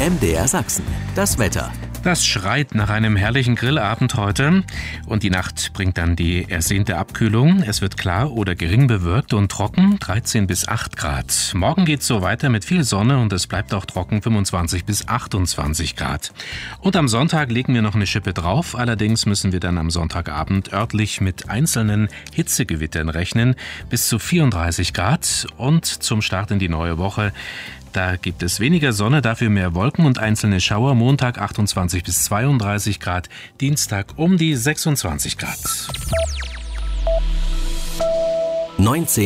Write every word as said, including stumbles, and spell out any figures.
M D R Sachsen. Das Wetter. Das schreit nach einem herrlichen Grillabend heute und die Nacht bringt dann die ersehnte Abkühlung. Es wird klar oder gering bewölkt und trocken, dreizehn bis acht Grad. Morgen geht's so weiter mit viel Sonne und es bleibt auch trocken, fünfundzwanzig bis achtundzwanzig Grad. Und am Sonntag legen wir noch eine Schippe drauf, allerdings müssen wir dann am Sonntagabend örtlich mit einzelnen Hitzegewittern rechnen, bis zu vierunddreißig Grad und zum Start in die neue Woche. Da gibt es weniger Sonne, dafür mehr Wolken und einzelne Schauer. Montag achtundzwanzig bis zweiunddreißig Grad, Dienstag um die sechsundzwanzig Grad. neunzehn